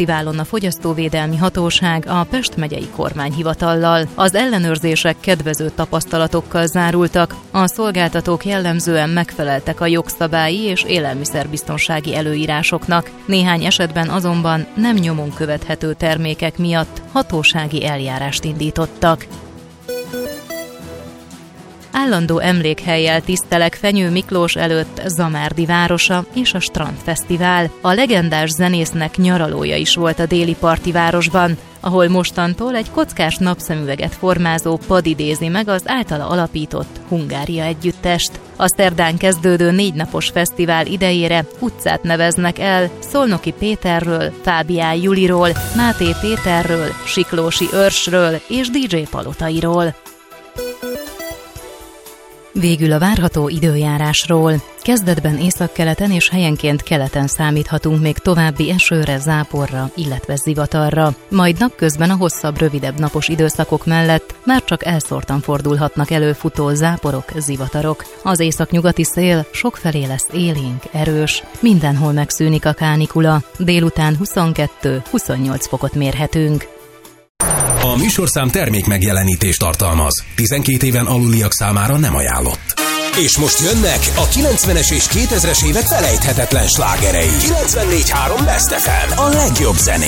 fesztiválon a Fogyasztóvédelmi Hatóság a Pest megyei kormányhivatallal. Az ellenőrzések kedvező tapasztalatokkal zárultak, a szolgáltatók jellemzően megfeleltek a jogszabályi és élelmiszerbiztonsági előírásoknak. Néhány esetben azonban nem nyomon követhető termékek miatt hatósági eljárást indítottak. Állandó emlékhellyel tiszteleg Fenyő Miklós előtt Zamárdi városa és a Strandfesztivál. A legendás zenésznek nyaralója is volt a déli parti városban, ahol mostantól egy kockás napszemüveget formázó pad idézi meg az általa alapított Hungária együttest. A szerdán kezdődő 4 napos fesztivál idejére utcát neveznek el Szolnoki Péterről, Fábián Juliról, Máté Péterről, Siklósi Őrsről és DJ Palotairól. Végül a várható időjárásról. Kezdetben északkeleten és helyenként keleten számíthatunk még további esőre, záporra, illetve zivatarra. Majd napközben a hosszabb, rövidebb napos időszakok mellett már csak elszórtan fordulhatnak elő futó záporok, zivatarok. Az északnyugati szél sokfelé lesz élénk, erős. Mindenhol megszűnik a kánikula. Délután 22-28 fokot mérhetünk. A műsorszám termék megjelenítést tartalmaz. 12 éven aluliak számára nem ajánlott. És most jönnek a 90-es és 2000-es évek felejthetetlen slágerei. 94.3 Best FM, a legjobb zené.